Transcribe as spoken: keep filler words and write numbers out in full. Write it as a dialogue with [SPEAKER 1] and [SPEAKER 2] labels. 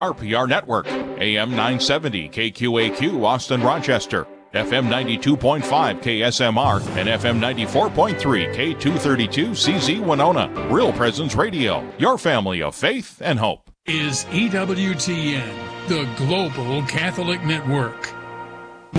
[SPEAKER 1] R P R Network, A M nine seventy K Q A Q Austin Rochester, F M ninety-two point five K S M R, and F M ninety-four point three K two thirty-two C Z Winona. Real Presence Radio, your family of faith and hope.
[SPEAKER 2] Is E W T N, the Global Catholic Network.